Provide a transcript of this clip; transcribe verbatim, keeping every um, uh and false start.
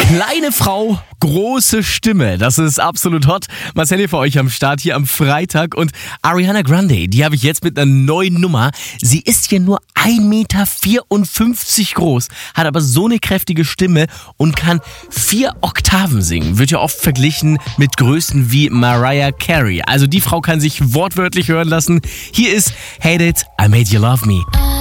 Kleine Frau, große Stimme. Das ist absolut hot. Marcel hier für euch am Start hier am Freitag. Und Ariana Grande, die habe ich jetzt mit einer neuen Nummer. Sie ist ja nur ein Meter vierundfünfzig groß, hat aber so eine kräftige Stimme und kann vier Oktaven singen. Wird ja oft verglichen mit Größen wie Mariah Carey. Also die Frau kann sich wortwörtlich hören lassen. Hier ist Hate It, I Made You Love Me.